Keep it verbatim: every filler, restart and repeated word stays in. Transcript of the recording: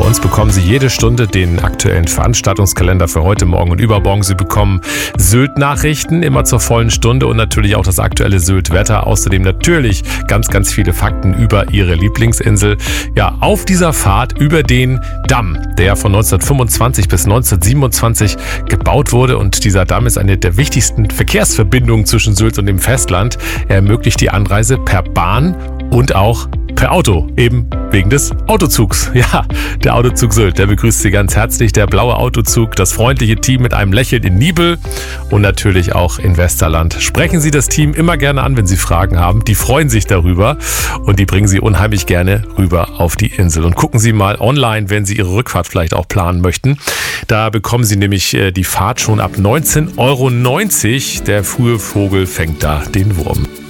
uns bekommen Sie jede Stunde den aktuellen Veranstaltungskalender für heute, morgen und übermorgen. Sie bekommen Sylt-Nachrichten immer zur vollen Stunde und natürlich auch das aktuelle Sylt-Wetter. Außerdem natürlich ganz, ganz viele Fakten über Ihre Lieblingsinsel. Ja, auf dieser Fahrt über den Damm, der von neunzehnhundertfünfundzwanzig bis neunzehnhundertsiebenundzwanzig gebaut wurde. Und dieser Damm ist eine der wichtigsten Verkehrsverbindungen zwischen Sylt und dem Festland. Er ermöglicht die Anreise per Bahn und auch per Auto, eben wegen des Autozugs. Ja, der Autozug Sylt, der begrüßt Sie ganz herzlich. Der blaue Autozug, das freundliche Team mit einem Lächeln in Nibel und natürlich auch in Westerland. Sprechen Sie das Team immer gerne an, wenn Sie Fragen haben. Die freuen sich darüber und die bringen Sie unheimlich gerne rüber auf die Insel. Und gucken Sie mal online, wenn Sie Ihre Rückfahrt vielleicht auch planen möchten. Da bekommen Sie nämlich die Fahrt schon ab neunzehn Euro neunzig. Der frühe Vogel fängt da den Wurm.